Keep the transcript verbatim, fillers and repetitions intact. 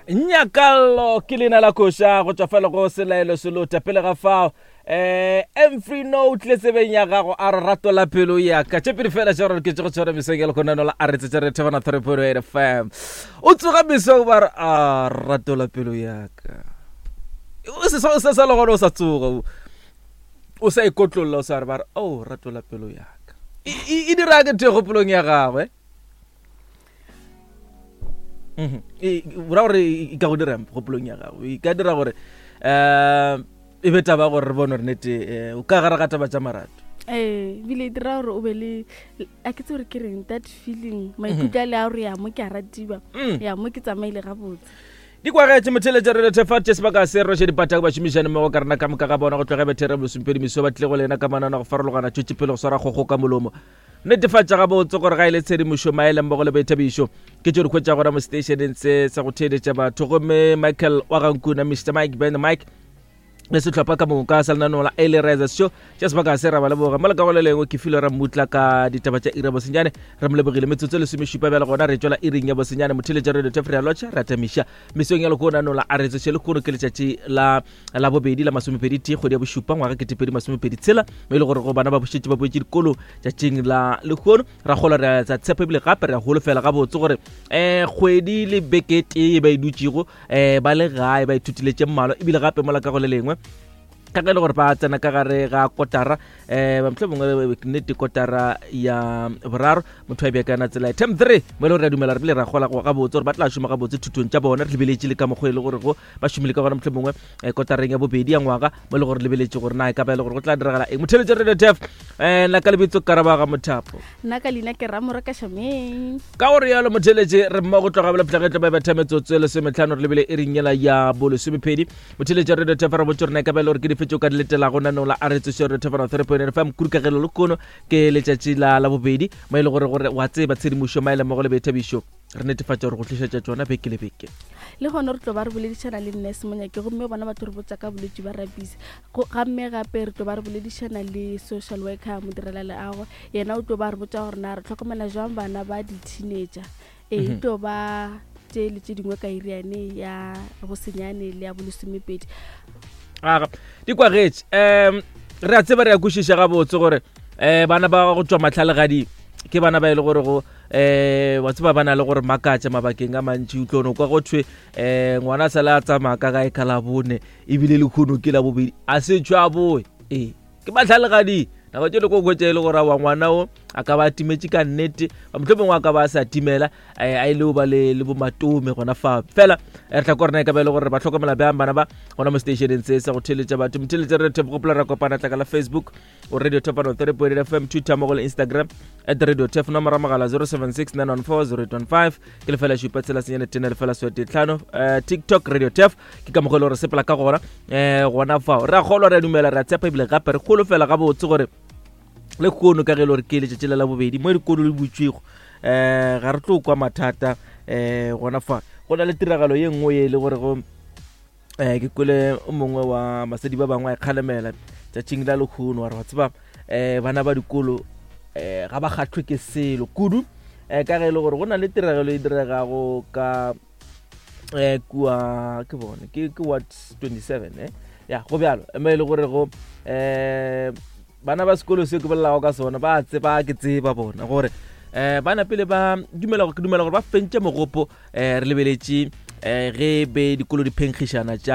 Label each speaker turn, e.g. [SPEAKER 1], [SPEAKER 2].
[SPEAKER 1] Nyakalo kilina la kosha go tsafela go selaelo selo tapele ga fao eh every note le tsebeng ya gago a rato la pelo ya ka tsepedi fela jaro ke tshego tsore misengelo kona no la a retse tsere tshwana three point eight F M o tsoga miso ba a rato la pelo ya ka o se so se sa logo o sa tsoga o sa ikotlolla o sa re ba oh rato la pelo ya ka e dira ke tego polong ya gagwe Mhm. E bra gore e ka go dira go polong ya gago e ka dira gore eh e beta ba gore re bona re nete o ka gara gata ba tsa marato
[SPEAKER 2] eh bile dira gore o be le a ke tsore ke reng that feeling maikutla le a re ya mo ke a ratiba ya mo ke tsamaile ga botse
[SPEAKER 1] di kwa ga tshimotele tsa re tsefa tse ba ka se re she di pata ba shumishane mo go karna ka mo ka ga bona go tloga be tere bo sumpedi miso ba tle go lena ka manana go farologana tshotse pele go swara go go ka molomo netefatsa ga botse gore ga ile tshedi musho maele mbo go le bethabisho ke tšo re khwetša gona mo stationeng se sa go theeletša batho gomme Michael wa gankuna Mister Mike Ben Mike le se tlhopha ka mo ka salna no la Early Risers Show just ba ka se ra ba le boga mala ka go le lengwe ke filo ra mutla ka ditaba tša ira bosenyane re mo lebogile metsotso le semeshupa bela gona re tšola iring ya bosenyane mothele tša radio tefre ya locha ra tamisha mesong ya lekona no la aretse se le kgoro ke letšatši la la bobedi la masomepedi ti kgwedi ya bošupa ngwaga ke tepedi masomepedi tshela mo ile gore go bana ba bošetše ba boetše dikolo tšatšing la lekgono ra gola re tsa tshepa bile gape re go lefela ga botse gore eh kgwedi le bekete ba idutšego eh ba le gae ba ithutiletše mmalo ebile gape mola ka go le lengwe ka ge le gore ba tsena ka gare ga kotara eh ba mhle bongwe nnete kotara ya boraro motho a bekana tsela term three mo le re dumela re bile ra gola go ga botse gore ba tla shuma ga botse thutong tša bona re lebeletse le ka mogwe le gore go ba shumile ka gona mhle bongwe kotareng ya bobedi ya ngwaga mo le gore lebeletse gore na e ka ba le gore go tla diragala eng motheletše radio tef eh nna ka lebitso karaba ga mothapo
[SPEAKER 2] nna ka lina ke ramora ka shameng
[SPEAKER 1] ka gore yalo motheletše re mma go tloga bela phlagetla ba ba thametsotso le semetlhano re lebele e ringela ya bolo semepedi motheletše radio tef ra botse re na ka ba le gore ke fetšo ka letela gona no la aretse se re tefana three point eight F M kurukagelo le kono ke letšatši la la bobedi mo ile gore gore wa tseba tshedimušo maele mo go le bethabisho re netefatša gore go tlišetša tsona beke le beke
[SPEAKER 2] le gona re tlo ba re boledišana le nurse monyake gomme bona batho re botsa ka bolwetši ba rabies gamme gape re tlo ba re boledišana le social worker modirela le ago yena o tlo ba re botsa gore na re tlhokomela jang bana ba di-teenager e e tlo ba tše le tše dingwe ka iriane ya bosenyane le ya bolesomepedi
[SPEAKER 1] aga di kwa getse em re a tseba re a kwešiša ga botse gore eh bana ba go tswa matlhalegadi ke bana ba ile gore go eh wa tseba bana le gore makatša mabakeng a mantši utlono kwa go thwe eh ngwana sa la tsamaya ka ga e kala bone ebile le khono ke la bobedi a se tšwa boe eh ke matlhalegadi na go tšele go gwetša ile gore wa ngwana o a ka ba timetše ka nnete ba mohlomongwe a ka ba sa timela a ile o ba le bo matome gona fa fela re tla korena e ka ba le gore ba tlhokomela bjang bana ba gona mo stationeng se sa go theletša batho motheletše re tef gopola ra kopana tla ka la Facebook o radio tefano three point eight F M Twitter mo go le Instagram at radio tef nomoro magala zero seven six nine one four zero eight one five ke lefela šupa tsela senyane tena lefela swete tlhano TikTok radio tef ke ka mogolo re sepela ka gona eh gona fa re a golwa re dumela re tshepa ibile gape re kgolo fela ga botse gore le khono ka gelo re ke letšatši la bobedi mo dikono le butšego eh ga re tlo kwa mathata eh gona fa go na le tiragalo ye nngwe ye le gore go eh ke kole o mongwe wa masedi ba bangwe a kgalemela tšatšing la lekgono wa re wa tseba eh bana ba dikolo eh ga ba kgathwe ke selo kudu eh ka ge le gore go na le tiragalo e diregago ka eh kua ke bone ke ke what twenty-seven eh ya go bjalo mme le gore go eh bana ba sekolo se ke bollago ka sona ba tseba ke tseba bona gore eh bana pele ba dumela go dumela gore ba fentše mogopo eh re lebeletše eh ge be dikolo di phenkgišana